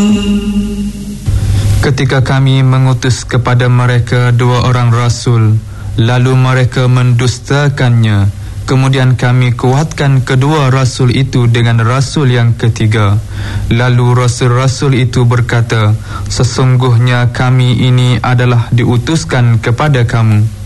Ketika kami mengutus kepada mereka 2 orang rasul, lalu mereka mendustakannya, kemudian kami kuatkan kedua rasul itu dengan rasul yang ketiga. Lalu rasul-rasul itu berkata, sesungguhnya kami ini adalah diutuskan kepada kamu.